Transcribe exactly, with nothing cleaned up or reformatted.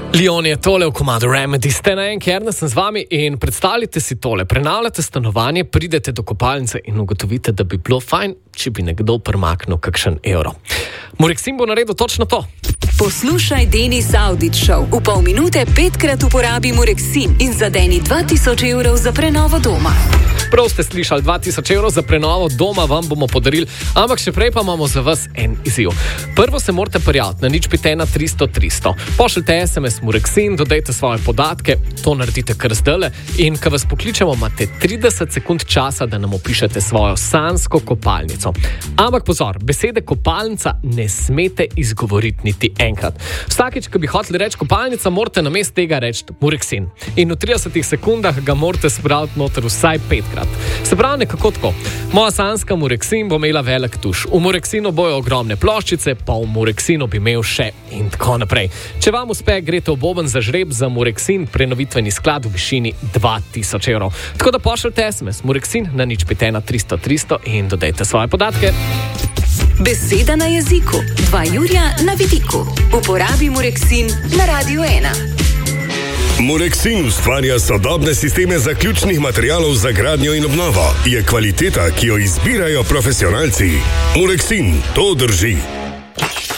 Leon je tole v komadu Remedy. Ste na en kerne, sem z vami in predstavljate si tole. Prenavljate stanovanje, pridete do kopalnice in ugotovite, da bi bilo fajn, če bi nekdo premaknil kakšen evro. Mureksin bo naredil točno to. Poslušaj Denis Audić Show. V pol minute petkrat uporabi Mureksin in zadeni dva tisoč evrov za prenovo doma. Prav ste slišali, dva tisoč evrov za prenovo doma vam bomo podarili, ampak še prej pa imamo za vas en izziv. Prvo se morate prijaviti na nič pet ena tristo tristo. Pošljite es em es Mureksin, dodajte svoje podatke, to naredite kar zdajle in ko vas pokličemo, imate trideset sekund časa, da nam opišete svojo sanjsko kopalnico. Ampak pozor, besede kopalnica ne smete izgovoriti niti enkrat. Vsakič, ko bi hoteli reči kopalnica, morate namesto tega reči Mureksin. In v tridesetih sekundah ga morate spraviti noter vsaj petkrat. Se pravi nekako tako. Moja sanjska Mureksin bo imela velik tuš. V Mureksinu bojo ogromne ploščice, pa v Mureksinu bi imel še in tako naprej. Če vam uspe, greste v boben za žreb za Mureksin prenovitveni sklad v višini dva tisoč evrov. Tako da pošljite es em es Mureksin na nič pet ena tristo tristo in dodajte svoje podatke. Beseda na jeziku. Dva Jurija na vidiku. Uporabi Mureksin na Radio ena. Mureksin ustvarja sodobne sisteme zaključnih materialov za gradnjo in obnovo. Je kvaliteta, ki jo izbirajo profesionalci. Mureksin, to drži.